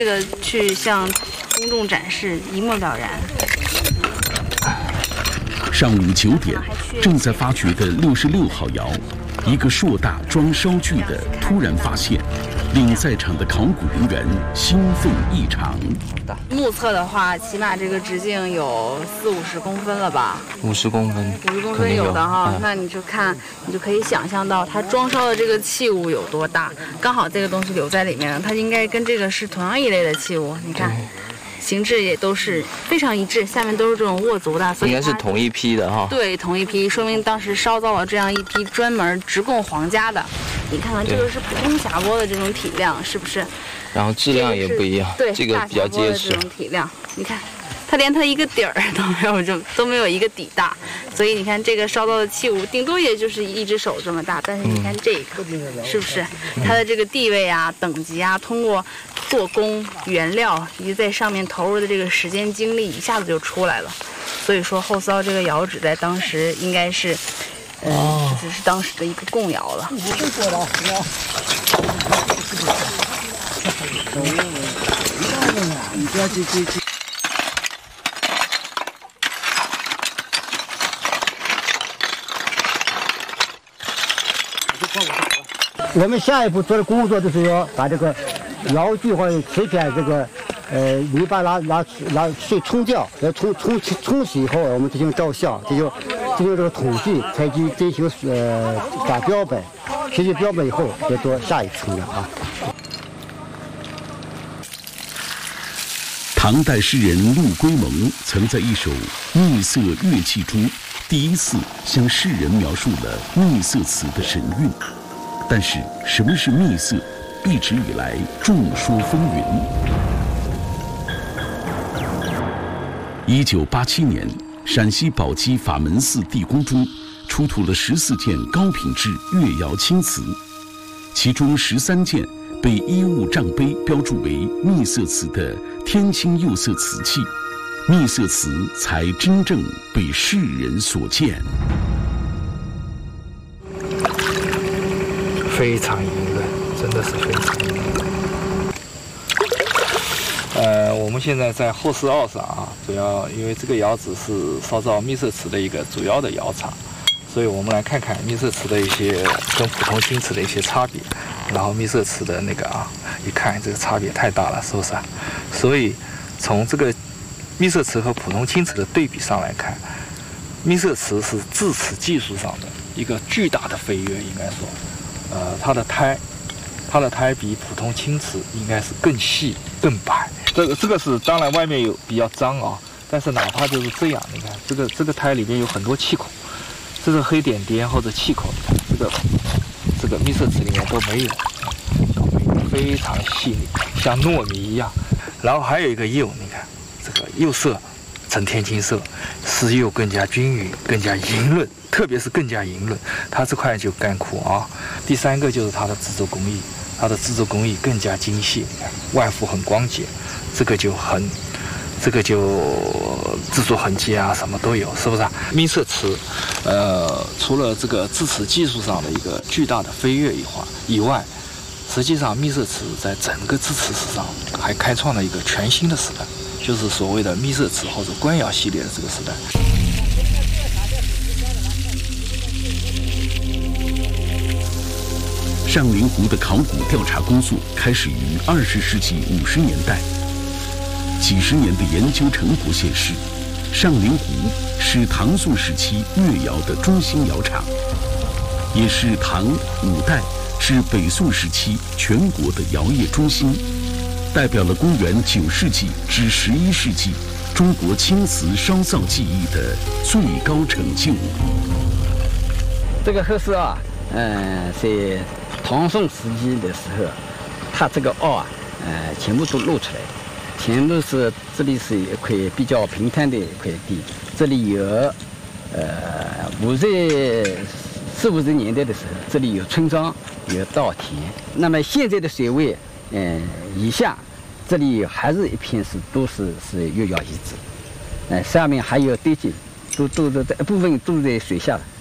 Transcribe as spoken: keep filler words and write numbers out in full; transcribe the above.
这个去向公众展示，一目了然。 上午九点，正在发掘的六十六号窑，一个硕大装烧具的突然发现，令在场的考古人员兴奋异常。 目测的话，起码这个直径有四五十公分了吧？ 五十公分， 五十公分有的哈。 嗯、 那你就看，你就可以想象到它装烧的这个器物有多大。刚好这个东西留在里面了，它应该跟这个是同样一类的器物。你看。形制也都是非常一致，下面都是这种握足的，所以应该是同一批的哈。 对，同一批，说明当时烧造了这样一批专门直供皇家的。你看看，这个是普通匣钵的这种体量，是不是？ 然后质量也不一样， 对， 这个比较结实。 这种体量，你看，它连它一个底儿都没有，就都没有一个底大，所以你看这个烧造的器物，顶多也就是一只手这么大，但是你看这个，嗯、是不是？它的这个地位啊、等级啊，通过做工、原料以及在上面投入的这个时间精力，一下子就出来了。所以说后骚这个窑址在当时应该是，呃，哦、只是当时的一个贡窑了。 你不要去去去。我们下一步做的工作就是要把这个窑具或者瓷片这个呃泥巴拿拿拿去冲掉，要冲冲冲洗以后，我们进行照相，这就进行这个统计，采集追求呃打标本，学习标本以后再做下一层的啊。 唐代诗人陆龟蒙曾在一首《秘色乐记》中，第一次向世人描述了秘色瓷的神韵。但是，什么是秘色，一直以来众说纷纭。一九八七年，陕西宝鸡法门寺地宫中出土了十四件高品质越窑青瓷，其中十三件被衣物账碑标注为秘色瓷的天青釉色瓷器，秘色瓷才真正被世人所见。 非常莹润，真的是非常莹润。呃，我们现在在后四二上啊，主要因为这个窑址是烧造秘色瓷的一个主要的窑厂，所以我们来看看秘色瓷的一些跟普通青瓷的一些差别。然后秘色瓷的那个啊，一看这个差别太大了，是不是啊？所以从这个秘色瓷和普通青瓷的对比上来看，秘色瓷是制瓷技术上的一个巨大的飞跃，应该说，呃，它的胎，它的胎比普通青瓷应该是更细、更白。这个这个是当然外面有比较脏啊，但是哪怕就是这样，你看这个这个胎里面有很多气孔，这个黑点点或者气孔，这个。这个秘色瓷里面都没有，都没有，非常细腻，像糯米一样。然后还有一个釉，你看这个釉色呈天青色，丝釉更加均匀，更加莹润，特别是更加莹润。它这块就干枯啊。第三个就是它的制作工艺，它的制作工艺更加精细，你看外覆很光洁，这个就很。这个就制作痕迹啊，什么都有，是不是啊？秘色瓷，呃，除了这个制瓷技术上的一个巨大的飞跃以外，以外，实际上秘色瓷在整个制瓷史上还开创了一个全新的时代，就是所谓的秘色瓷或者官窑系列的这个时代。 上林湖的考古调查工作开始于二十世纪五十年代。几十年的研究成果显示，上林湖是唐宋时期越窑的中心窑厂，也是唐、五代至北宋时期全国的窑业中心，代表了公元九世纪至十一世纪中国青瓷烧造技艺的最高成就。 这个后室啊，嗯，在唐宋时期的时候，它这个凹啊，呃，全部都露出来。全部是这里是一块比较平坦的一块地，这里有，呃，五十四五十年代的时候，这里有村庄，有稻田。那么现在的水位，嗯、呃，以下，这里还是一片是都是是越窑遗址，呃，上面还有堆积，都都是一部分都在水下了。